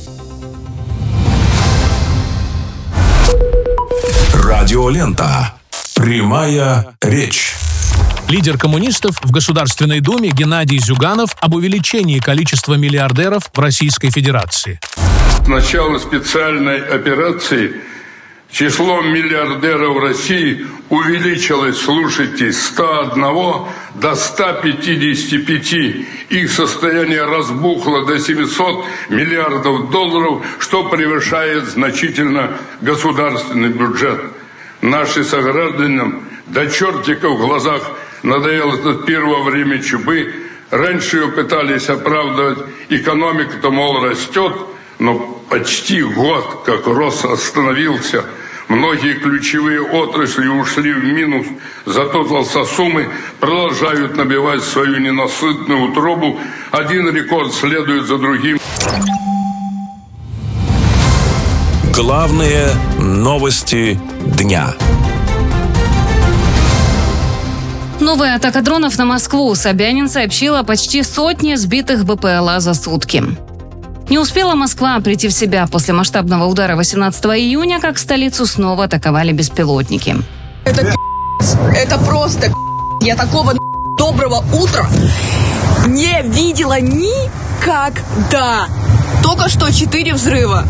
Радиолента. Прямая речь. Лидер коммунистов в Государственной Думе Геннадий Зюганов об увеличении количества миллиардеров в Российской Федерации. С начала специальной операции число миллиардеров России увеличилось, слушайте, с ста одного до ста пятидесяти пяти. Их состояние разбухло до семисот миллиардов долларов, что превышает значительно государственный бюджет. Нашим согражданам до чертика в глазах надоел этот первое время чубы. Раньше ее пытались оправдывать, экономика-то, мол, растет, но почти год, как рост остановился. Многие ключевые отрасли ушли в минус, зато толстосумы продолжают набивать свою ненасытную утробу. Один рекорд следует за другим. Главные новости дня. Новая атака дронов на Москву. Собянин сообщил о почти сотне сбитых бэ пэ эл а за сутки. Не успела Москва прийти в себя после масштабного удара восемнадцатого июня, как столицу снова атаковали беспилотники. Это это просто я такого доброго утра не видела никогда. Только что четыре взрыва.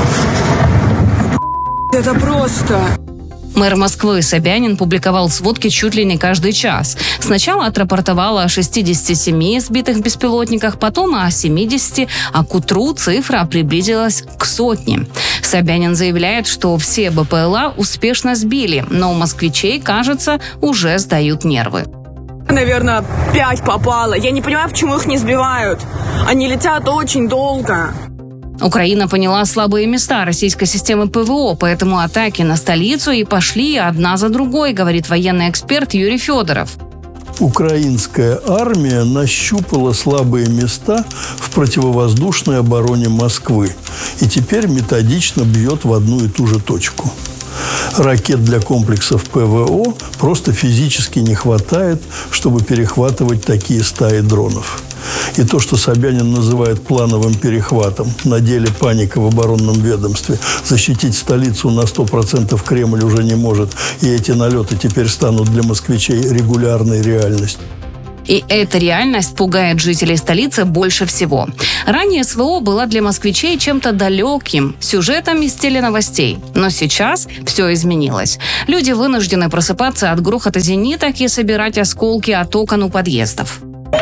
Это просто... Мэр Москвы Собянин публиковал сводки чуть ли не каждый час. Сначала отрапортовал о шестидесяти семи сбитых беспилотниках, потом о семидесяти, а к утру цифра приблизилась к сотне. Собянин заявляет, что все бэ пэ эл а успешно сбили, но у москвичей, кажется, уже сдают нервы. Наверное, пять попало. Я не понимаю, почему их не сбивают. Они летят очень долго. Украина поняла слабые места российской системы пэ вэ о, поэтому атаки на столицу и пошли одна за другой, говорит военный эксперт Юрий Федоров. Украинская армия нащупала слабые места в противовоздушной обороне Москвы и теперь методично бьет в одну и ту же точку. Ракет для комплексов ПВО просто физически не хватает, чтобы перехватывать такие стаи дронов. И то, что Собянин называет плановым перехватом, на деле паника в оборонном ведомстве. Защитить столицу на сто процентов Кремль уже не может. И эти налеты теперь станут для москвичей регулярной реальностью. И эта реальность пугает жителей столицы больше всего. Ранее СВО была для москвичей чем-то далеким, сюжетом из теленовостей. Но сейчас все изменилось. Люди вынуждены просыпаться от грохота зениток и собирать осколки от окон у подъездов.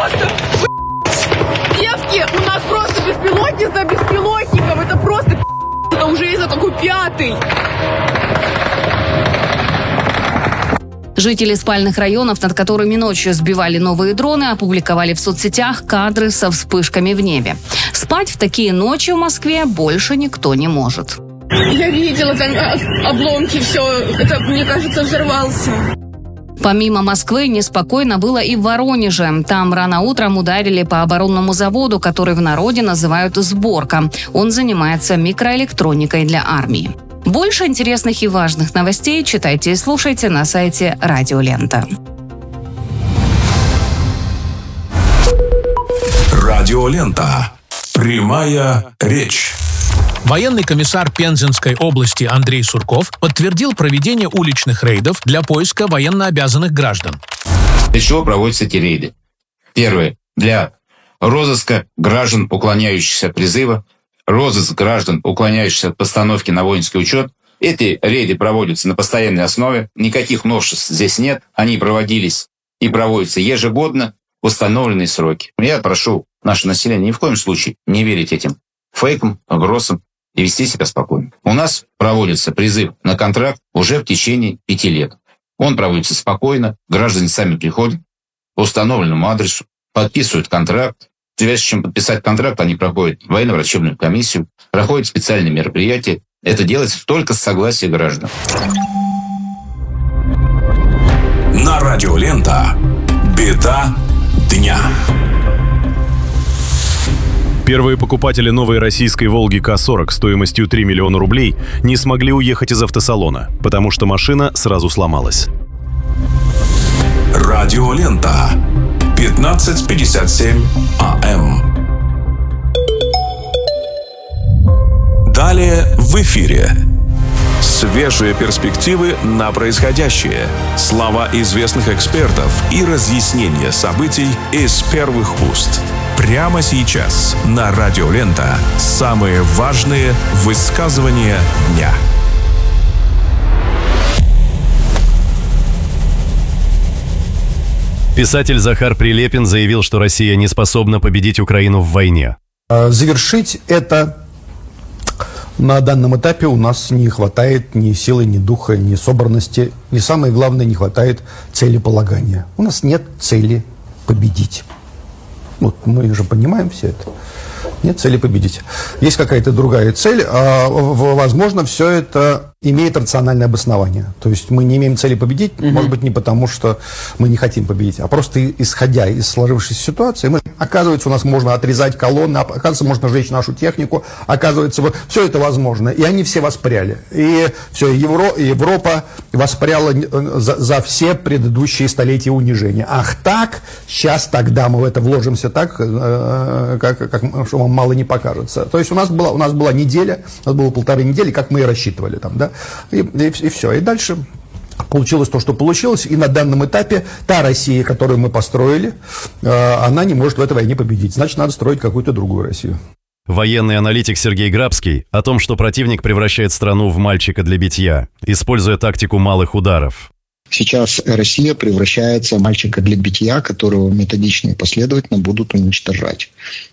Девки, у нас просто беспилотник за беспилотником. Это просто это уже из-за какой пятый. Жители спальных районов, над которыми ночью сбивали новые дроны, опубликовали в соцсетях кадры со вспышками в небе. Спать в такие ночи в Москве больше никто не может. Я видела там обломки, все. Это, мне кажется, взорвался. Помимо Москвы, неспокойно было и в Воронеже. Там рано утром ударили по оборонному заводу, который в народе называют «Сборка». Он занимается микроэлектроникой для армии. Больше интересных и важных новостей читайте и слушайте на сайте Радио Лента. Радио Лента. Прямая речь. Военный комиссар Пензенской области Андрей Сурков подтвердил проведение уличных рейдов для поиска военнообязанных граждан. Для чего проводятся эти рейды? Первое. Для розыска граждан, уклоняющихся от призыва, розыск граждан, уклоняющихся от постановки на воинский учет. Эти рейды проводятся на постоянной основе. Никаких новшеств здесь нет. Они проводились и проводятся ежегодно в установленные сроки. Я прошу наше население ни в коем случае не верить этим фейкам, угрозам и вести себя спокойно. У нас проводится призыв на контракт уже в течение пяти лет. Он проводится спокойно. Граждане сами приходят по установленному адресу, подписывают контракт. Прежде чем подписать контракт, они проходят военно-врачебную комиссию, проходят специальные мероприятия. Это делается только с согласия граждан. На Радио Лента. Беда дня. Первые покупатели новой российской «Волги К сорок» стоимостью три миллиона рублей не смогли уехать из автосалона, потому что машина сразу сломалась. Радио Лента. пятнадцать пятьдесят семь АМ. Далее в эфире. Свежие перспективы на происходящее, слова известных экспертов и разъяснения событий из первых уст. Прямо сейчас на Радио Лента самые важные высказывания дня. Писатель Захар Прилепин заявил, что Россия не способна победить Украину в войне. Завершить это на данном этапе у нас не хватает ни силы, ни духа, ни собранности. И самое главное, не хватает целеполагания. У нас нет цели победить. Вот мы же понимаем все это. Нет цели победить. Есть какая-то другая цель. А, возможно, все это имеет рациональное обоснование. То есть мы не имеем цели победить, угу. может быть, не потому, что мы не хотим победить, а просто исходя из сложившейся ситуации, мы, оказывается, у нас можно отрезать колонны, оказывается, можно сжечь нашу технику, оказывается, все это возможно. И они все воспряли. И все, Евро, Европа воспряла за, за все предыдущие столетия унижения. Ах так, сейчас тогда мы в это вложимся так, как, как, что вам мало не покажется. То есть у нас была, у нас была неделя, у нас было полторы недели, как мы и рассчитывали там, да. И, и, и все. И дальше получилось то, что получилось. И на данном этапе та Россия, которую мы построили, э, она не может в этой войне победить. Значит, надо строить какую-то другую Россию. Военный аналитик Сергей Грабский о том, что противник превращает страну в мальчика для битья, используя тактику малых ударов. Сейчас Россия превращается в мальчика для битья, которого методично и последовательно будут уничтожать.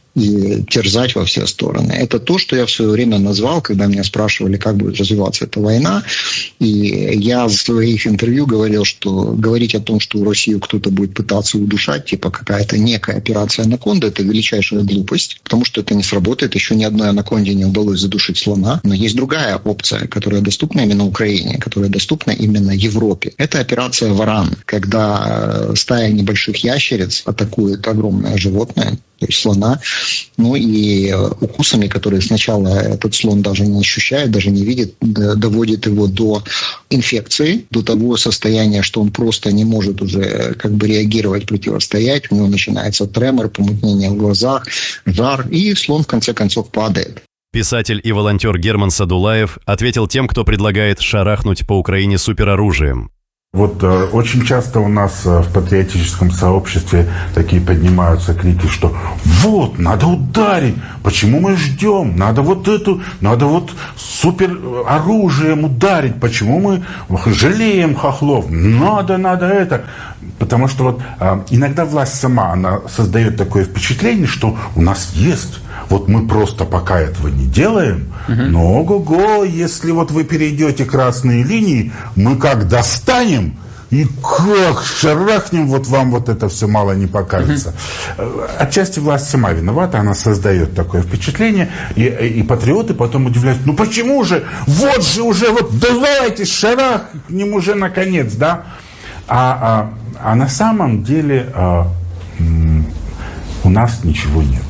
и терзать во все стороны. Это то, что я в свое время назвал, когда меня спрашивали, как будет развиваться эта война. И я в своих интервью говорил, что говорить о том, что Россию кто-то будет пытаться удушать, типа какая-то некая операция «Анаконда», это величайшая глупость, потому что это не сработает. Еще ни одной «Анаконде» не удалось задушить слона. Но есть другая опция, которая доступна именно Украине, которая доступна именно Европе. Это операция «Варан», когда стая небольших ящериц атакует огромное животное, то есть слона, ну и укусами, которые сначала этот слон даже не ощущает, даже не видит, доводит его до инфекции, до того состояния, что он просто не может уже как бы реагировать, противостоять, у него начинается тремор, помутнение в глазах, жар, и слон в конце концов падает. Писатель и волонтер Герман Садулаев ответил тем, кто предлагает шарахнуть по Украине супероружием. Вот э, очень часто у нас э, в патриотическом сообществе такие поднимаются крики, что вот, надо ударить, почему мы ждем, надо вот эту, надо вот супероружием ударить, почему мы жалеем хохлов, надо, надо это. Потому что вот э, иногда власть сама, она создает такое впечатление, что у нас есть. Вот мы просто пока этого не делаем, угу. но ого-го, если вот вы перейдете красные линии, мы как достанем и как шарахнем, вот вам вот это все мало не покажется. Угу. Отчасти власть сама виновата, она создает такое впечатление, и, и патриоты потом удивляются, ну почему же, вот же уже, вот давайте шарахнем уже наконец, да? А, а, а на самом деле а, м, у нас ничего нет.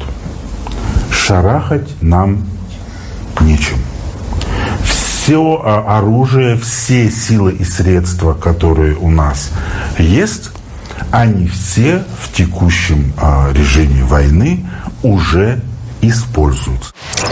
Шарахать нам нечем. Все а, оружие, все силы и средства, которые у нас есть, они все в текущем а, режиме войны уже используются.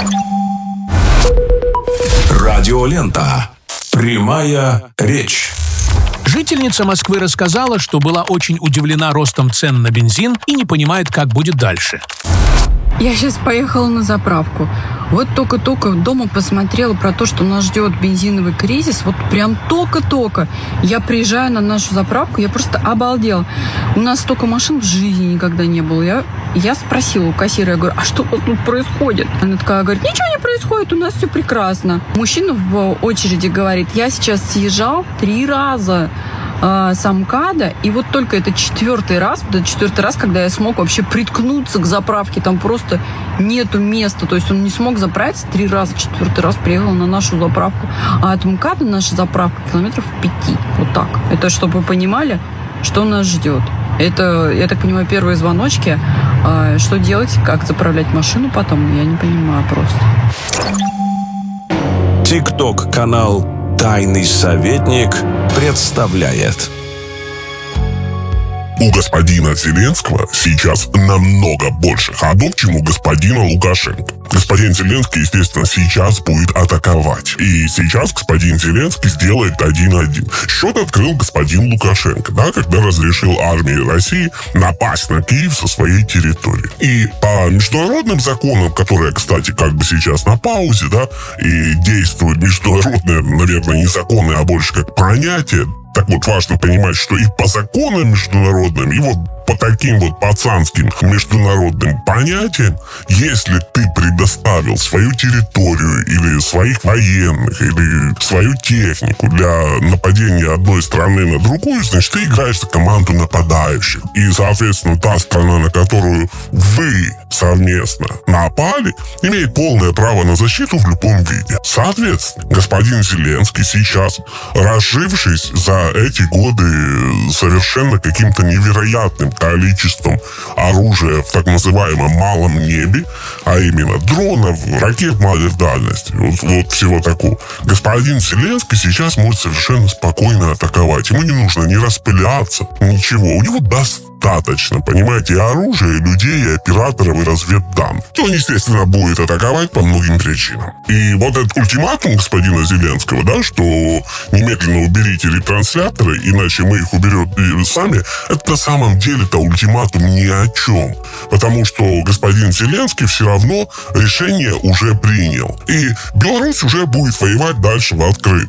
Радиолента. Прямая речь. Жительница Москвы рассказала, что была очень удивлена ростом цен на бензин и не понимает, как будет дальше. Я сейчас поехала на заправку. Вот только-только дома посмотрела про то, что нас ждет бензиновый кризис. Вот прям только-только. Я приезжаю на нашу заправку, я просто обалдела. У нас столько машин в жизни никогда не было. Я, я спросила у кассира, я говорю, а что у вас тут происходит? Она такая говорит, ничего не происходит, у нас все прекрасно. Мужчина в очереди говорит, я сейчас съезжал три раза с МКАДа, и вот только это четвертый раз, это четвертый раз, когда я смог вообще приткнуться к заправке, там просто нету места, то есть он не смог заправиться три раза, четвертый раз приехал на нашу заправку, а от МКАДа наша заправка километров пяти, вот так. Это чтобы вы понимали, что нас ждет. Это, я так понимаю, первые звоночки. А что делать, как заправлять машину потом, я не понимаю просто. ТикТок-канал «Тайный советник» представляет. У господина Зеленского сейчас намного больше ходов, чем у господина Лукашенко. Господин Зеленский, естественно, сейчас будет атаковать. И сейчас господин Зеленский сделает один-один. Счет открыл господин Лукашенко, да, когда разрешил армии России напасть на Киев со своей территории. И по международным законам, которые, кстати, как бы сейчас на паузе, да, и действуют международные, наверное, не законы, а больше как понятие. Так вот, важно понимать, что и по законам международным, и вот по таким вот пацанским международным понятиям, если ты предоставил свою территорию или своих военных, или свою технику для нападения одной страны на другую, значит, ты играешь за команду нападающих. И, соответственно, та страна, на которую вы совместно напали, имеет полное право на защиту в любом виде. Соответственно, господин Зеленский сейчас, разжившись за эти годы совершенно каким-то невероятным количеством оружия в так называемом малом небе, а именно дронов, ракет малой дальности, вот, вот всего такого. Господин Зеленский сейчас может совершенно спокойно атаковать. Ему не нужно ни распыляться, ничего. У него достаточно, понимаете, и оружия, и людей, и операторов, и разведданных. Он, естественно, будет атаковать по многим причинам. И вот этот ультиматум господина Зеленского, да, что немедленно уберите ретрансляторы, иначе мы их уберем сами, это на самом деле-то ультиматум ни о чем. Потому что господин Зеленский все равно решение уже принял. И Беларусь уже будет воевать дальше в открытую.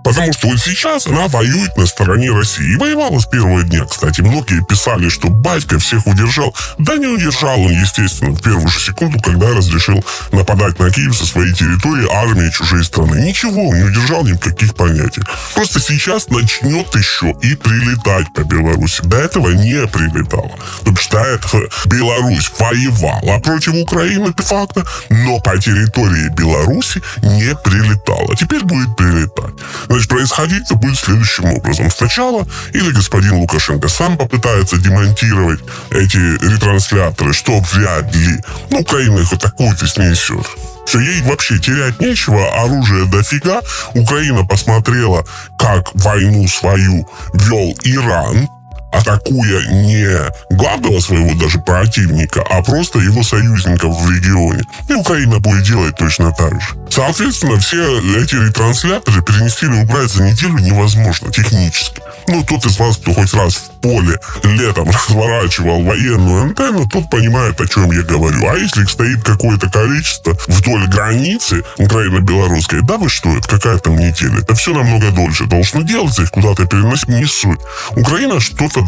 Потому что вот сейчас она воюет на стороне России. И воевала с первого дня, кстати. Многие писали, что батька всех удержал. Да не удержал он, естественно, в первую же секунду, когда разрешил нападать на Киев со своей территории армии чужой страны. Ничего, он не удержал ни в каких понятиях. Просто сейчас начнет еще и прилетать по Беларуси. До этого не прилетало. Потому что это Беларусь воевала против Украины де-факто, но по территории Беларуси не прилетала. Теперь будет прилетать. Значит, происходить это будет следующим образом. Сначала или господин Лукашенко сам попытается демонтировать эти ретрансляторы, что вряд ли. Ну, Украина их атакует и снесет. Все, ей вообще терять нечего, оружия дофига. Украина посмотрела, как войну свою вел Иран, атакуя не главного своего даже противника, а просто его союзников в регионе. И Украина будет делать точно так же. Соответственно, все эти ретрансляторы перенести или убрать за неделю невозможно технически. Ну, тот из вас, кто хоть раз в поле летом разворачивал военную антенну, тот понимает, о чем я говорю. А если их стоит какое-то количество вдоль границы украино-белорусской, да вы что, это какая там неделя? Это все намного дольше должно делаться, их куда-то переносить, не суть. Украина что-то